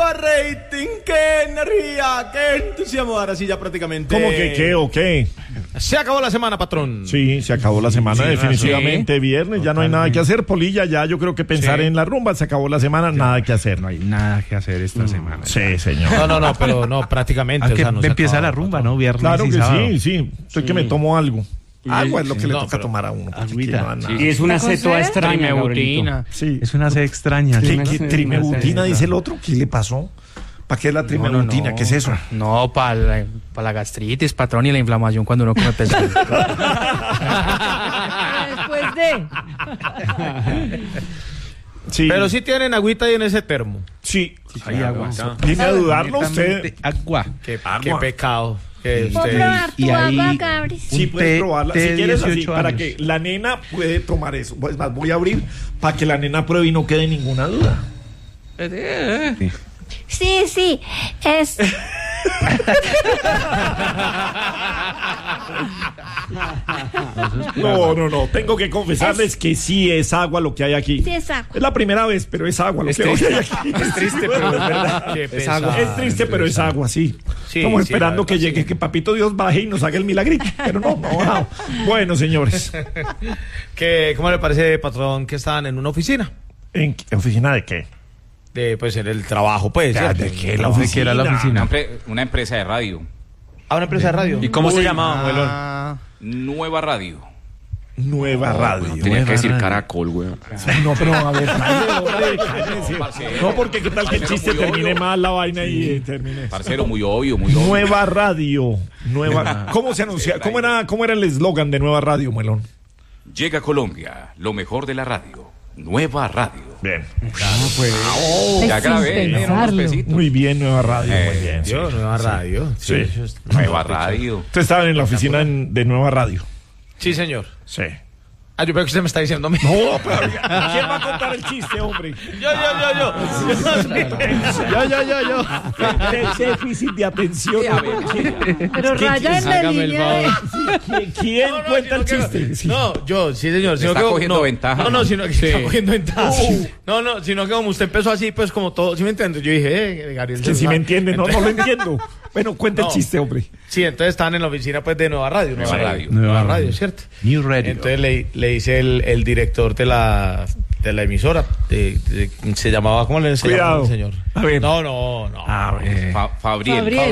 rating, qué energía, qué entusiasmo. Ahora sí, ya prácticamente. ¿Cómo que qué o qué? Se acabó la semana, patrón. Sí, se acabó la semana, Sí, definitivamente. sí. Viernes, ya no hay nada que hacer. Polilla, ya yo creo que pensar en la rumba. Se acabó la semana, nada que hacer. No hay nada que hacer esta semana. Sí, señor. No, pero no, prácticamente. Aunque no se empieza acaba, la rumba, patrón. ¿no? Viernes Claro y que sábado. sí. Estoy que me tomo algo. Agua es lo que le No, toca pero- tomar a uno. porque Agüita. aquí no da nada. Y es una sed toda extraña, Trimebutina. Sí. Es una sed extraña. ¿Qué, sí. qué trimebutina dice el otro? ¿Qué le pasó? ¿Para qué es la trimebutina? ¿Qué es eso? No, para la gastritis, patrón, y la inflamación cuando uno come pesado. Después de. Sí. Pero sí tienen agüita ahí en ese termo. Sí. Hay agua. Viene a dudarlo usted. Netamente Agua. Qué Agua. pecado. Que ¿Puedo usted... probar Y tu ahí- agua, Gabris? Sí, Un puedes té probarla. Si de quieres así, 18 para años. que la nena puede tomar eso. Pues más, voy a abrir para que la nena pruebe y no quede ninguna duda. Sí, es. No. Tengo que confesarles que sí es agua lo que hay aquí. Sí, es agua. Es la primera vez, pero es agua lo que hay aquí. Es triste, pero es verdad. Qué Es pesado. agua. Es triste, pero es agua, sí. Sí, Como sí, esperando la que verdad, llegue, que Papito Dios baje y nos haga el milagrito. Pero no ha bajado. Bueno, señores. ¿Cómo le parece, patrón, que estaban en una oficina? ¿En oficina de qué? Pues en el trabajo, pues. ¿cierto? ¿De qué? La ¿De qué era la oficina? Una empresa de radio. A una empresa de radio. ¿Y cómo se llamaba, abuelón? Nueva Radio. Nueva radio. Tenía que decir Radio. Caracol, güey. No, pero a ver, cállese. Parcero. No, porque qué tal que el Parcero, chiste muy termine obvio. mal la vaina y termine. Parcero, muy obvio, muy obvio. Nueva radio. ¿Cómo se anuncia? ¿Cómo era el eslogan de Nueva Radio, Muelón? Llega a Colombia, lo mejor de la radio. Nueva Radio. Bien. Ya grabé, Sin unos pensarlo. pesitos. Muy bien, Nueva Radio. Muy bien. Sí. Yo, nueva radio. Sí. Nueva Radio. Ustedes estaban en la oficina de Nueva Radio. Sí, señor. Sí. Yo creo que usted me está diciendo a mí. No, pero ¿quién va a contar el chiste, hombre? Yo. Déficit de atención. Pero raya en la hágame el línea de. ¿Quién cuenta el chiste? Sí. No, yo, sí, señor. Está cogiendo ventaja. No, sino que está cogiendo ventaja. No, sino que como usted empezó así, pues como todo, ¿sí me entiende? Yo dije, Gabriel. Que si me entiende, no lo entiendo. Bueno, cuenta el No. chiste, hombre. Sí, entonces estaban en la oficina pues de Nueva Radio. Nueva Radio. Nueva Radio, ¿cierto? New Radio. Entonces le dice el director de la emisora, se llamaba, ¿cómo le se Cuidado. llamaba el señor? A ver. No. A ver. Fabriel. Fabriel.